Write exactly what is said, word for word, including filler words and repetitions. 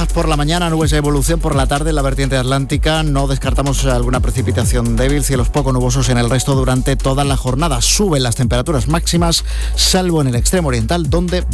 bajas por la mañana, nubes de evolución por la tarde en la vertiente atlántica. No descartamos alguna precipitación débil, cielos poco nubosos en el resto durante toda la jornada. Suben las temperaturas máximas, salvo en el extremo oriental, donde